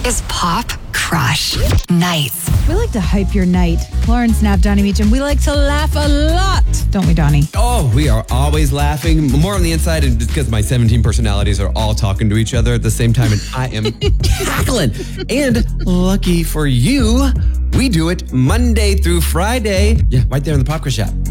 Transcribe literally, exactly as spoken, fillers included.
is Pop Crush Nights. We like to hype your night. Lauren Snap, Donnie Meacham. We like to laugh a lot, don't we, Donnie? Oh, we are always laughing. More on the inside, and just because my seventeen personalities are all talking to each other at the same time, and I am cackling. And lucky for you, we do it Monday through Friday. Yeah, right there in the Pop Crush app.